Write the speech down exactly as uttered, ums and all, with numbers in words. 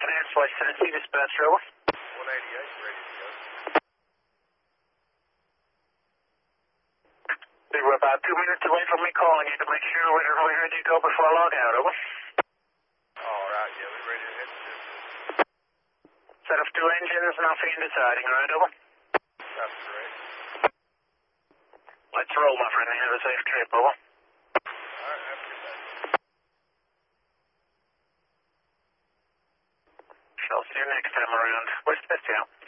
Finance, West Tennessee, dispatch over. one eighty-eight, ready to go. We were about two minutes away from me calling you to make sure we heard you go before I log out, over. All right, yeah, we're ready to hit the distance. Set up two engines, nothing in deciding, right, over? That's correct. Let's roll, my friend, and have a safe trip, over. All right, have a good day. Shall see you next time around. Where's the best out?